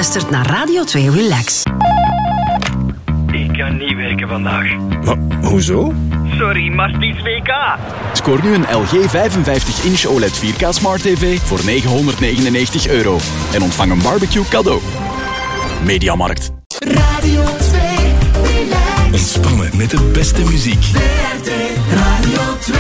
luistert naar Radio 2 Relax. Ik kan niet werken vandaag. Maar, hoezo? Sorry, maar het is WK. Scoor nu een LG 55-inch OLED 4K Smart TV voor €999 en ontvang een barbecue cadeau. Mediamarkt. Radio 2 Relax. Ontspannen met de beste muziek. VRT Radio 2.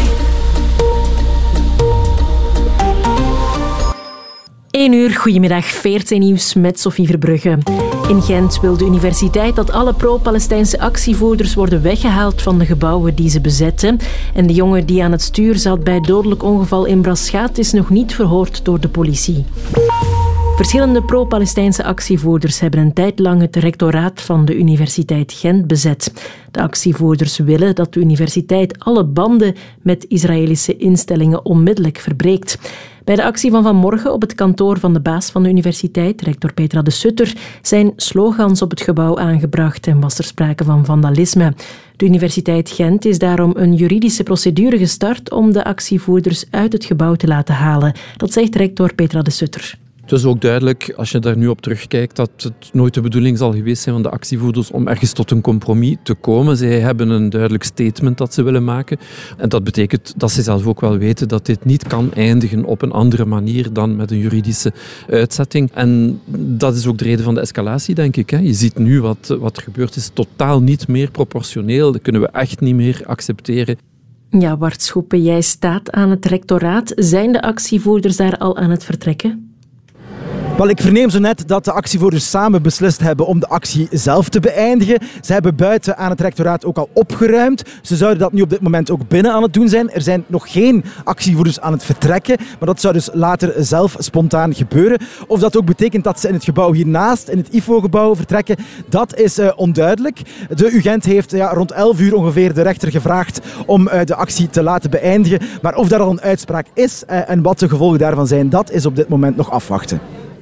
Uur, goedemiddag, VRT Nieuws met Sophie Verbrugge. In Gent wil de universiteit dat alle pro-Palestijnse actievoerders worden weggehaald van de gebouwen die ze bezetten. En de jongen die aan het stuur zat bij het dodelijk ongeval in Braschaat is nog niet verhoord door de politie. Verschillende pro-Palestijnse actievoerders hebben een tijd lang het rectoraat van de Universiteit Gent bezet. De actievoerders willen dat de universiteit alle banden met Israëlische instellingen onmiddellijk verbreekt. Bij de actie van vanmorgen op het kantoor van de baas van de universiteit, rector Petra de Sutter, zijn slogans op het gebouw aangebracht en was er sprake van vandalisme. De Universiteit Gent is daarom een juridische procedure gestart om de actievoerders uit het gebouw te laten halen. Dat zegt rector Petra de Sutter. Het is ook duidelijk, als je daar nu op terugkijkt, dat het nooit de bedoeling zal geweest zijn van de actievoerders om ergens tot een compromis te komen. Zij hebben een duidelijk statement dat ze willen maken. En dat betekent dat ze zelf ook wel weten dat dit niet kan eindigen op een andere manier dan met een juridische uitzetting. En dat is ook de reden van de escalatie, denk ik. Je ziet nu wat er gebeurt is totaal niet meer proportioneel. Dat kunnen we echt niet meer accepteren. Ja, Bart Schoepen, jij staat aan het rectoraat. Zijn de actievoerders daar al aan het vertrekken? Wel, ik verneem zo net dat de actievoerders samen beslist hebben om de actie zelf te beëindigen. Ze hebben buiten aan het rectoraat ook al opgeruimd. Ze zouden dat nu op dit moment ook binnen aan het doen zijn. Er zijn nog geen actievoerders aan het vertrekken, maar dat zou dus later zelf spontaan gebeuren. Of dat ook betekent dat ze in het gebouw hiernaast, in het IFO-gebouw, vertrekken, dat is onduidelijk. De UGent heeft rond 11 uur ongeveer de rechter gevraagd om de actie te laten beëindigen. Maar of daar al een uitspraak is en wat de gevolgen daarvan zijn, dat is op dit moment nog afwachten.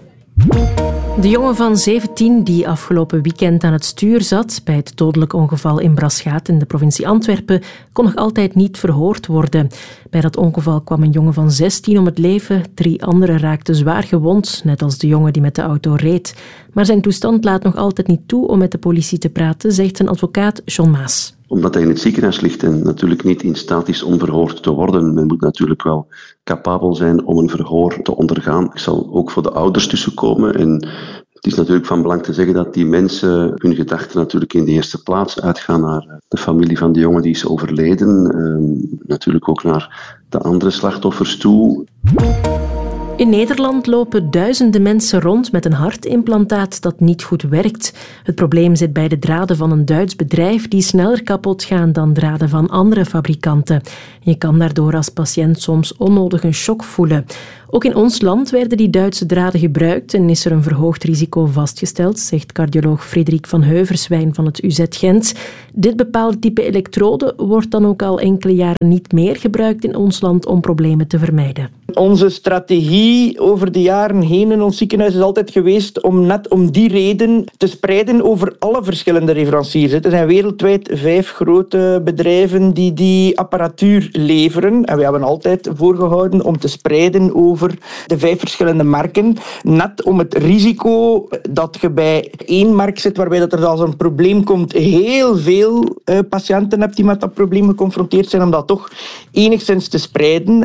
De jongen van 17 die afgelopen weekend aan het stuur zat bij het dodelijk ongeval in Braschaat in de provincie Antwerpen kon nog altijd niet verhoord worden. Bij dat ongeval kwam een jongen van 16 om het leven. 3 anderen raakten zwaar gewond, net als de jongen die met de auto reed. Maar zijn toestand laat nog altijd niet toe om met de politie te praten, zegt zijn advocaat John Maas. Omdat hij in het ziekenhuis ligt en natuurlijk niet in staat is om verhoord te worden. Men moet natuurlijk wel capabel zijn om een verhoor te ondergaan. Ik zal ook voor de ouders tussenkomen. En het is natuurlijk van belang te zeggen dat die mensen hun gedachten natuurlijk in de eerste plaats uitgaan naar de familie van de jongen die is overleden. Natuurlijk ook naar de andere slachtoffers toe. In Nederland lopen duizenden mensen rond met een hartimplantaat dat niet goed werkt. Het probleem zit bij de draden van een Duits bedrijf die sneller kapot gaan dan draden van andere fabrikanten. Je kan daardoor als patiënt soms onnodig een shock voelen. Ook in ons land werden die Duitse draden gebruikt en is er een verhoogd risico vastgesteld, zegt cardioloog Frederik van Heuverswijn van het UZ Gent. Dit bepaalde type elektrode wordt dan ook al enkele jaren niet meer gebruikt in ons land om problemen te vermijden. Onze strategie over de jaren heen in ons ziekenhuis is altijd geweest om net om die reden te spreiden over alle verschillende leveranciers. Er zijn wereldwijd 5 grote bedrijven die apparatuur leveren. En we hebben altijd voorgehouden om te spreiden over de 5 verschillende merken. Net om het risico dat je bij 1 merk zit waarbij dat er als een probleem komt heel veel patiënten hebt die met dat probleem geconfronteerd zijn, om dat toch enigszins te spreiden.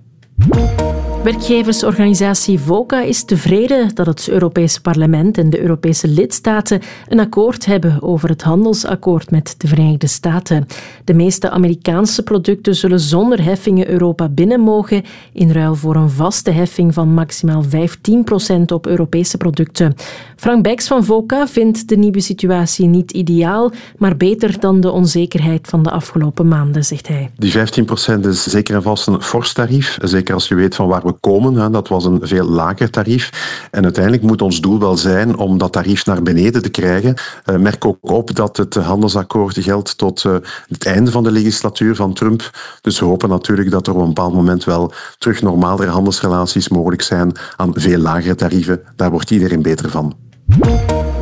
Werkgeversorganisatie VOCA is tevreden dat het Europese parlement en de Europese lidstaten een akkoord hebben over het handelsakkoord met de Verenigde Staten. De meeste Amerikaanse producten zullen zonder heffingen Europa binnen mogen, in ruil voor een vaste heffing van maximaal 15% op Europese producten. Frank Bijks van VOCA vindt de nieuwe situatie niet ideaal, maar beter dan de onzekerheid van de afgelopen maanden, zegt hij. Die 15% is zeker en vast een fors tarief, zeker als je weet van waar we komen. Dat was een veel lager tarief. En uiteindelijk moet ons doel wel zijn om dat tarief naar beneden te krijgen. Merk ook op dat het handelsakkoord geldt tot het einde van de legislatuur van Trump. Dus we hopen natuurlijk dat er op een bepaald moment wel terug normalere handelsrelaties mogelijk zijn aan veel lagere tarieven. Daar wordt iedereen beter van.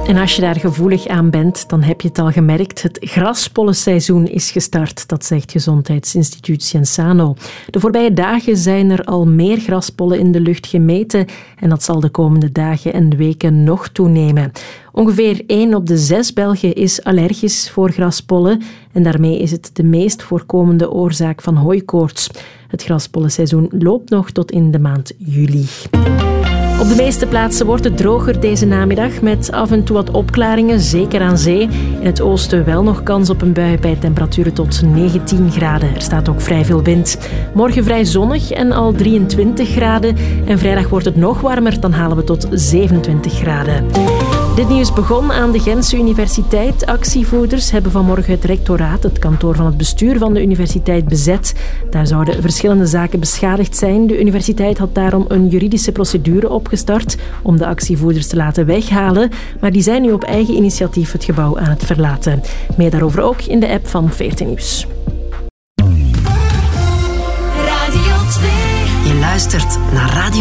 En als je daar gevoelig aan bent, dan heb je het al gemerkt. Het graspollenseizoen is gestart, dat zegt Gezondheidsinstituut Cienzano. De voorbije dagen zijn er al meer graspollen in de lucht gemeten en dat zal de komende dagen en weken nog toenemen. Ongeveer 1 op de 6 Belgen is allergisch voor graspollen en daarmee is het de meest voorkomende oorzaak van hooikoorts. Het graspollenseizoen loopt nog tot in de maand juli. Op de meeste plaatsen wordt het droger deze namiddag met af en toe wat opklaringen, zeker aan zee. In het oosten wel nog kans op een bui bij temperaturen tot 19 graden. Er staat ook vrij veel wind. Morgen vrij zonnig en al 23 graden. En vrijdag wordt het nog warmer, dan halen we tot 27 graden. Dit nieuws begon aan de Gentse Universiteit. Actievoerders hebben vanmorgen het rectoraat, het kantoor van het bestuur van de universiteit, bezet. Daar zouden verschillende zaken beschadigd zijn. De universiteit had daarom een juridische procedure opgestart om de actievoerders te laten weghalen. Maar die zijn nu op eigen initiatief het gebouw aan het verlaten. Meer daarover ook in de app van 14 Nieuws. Radio 2. Je luistert naar Radio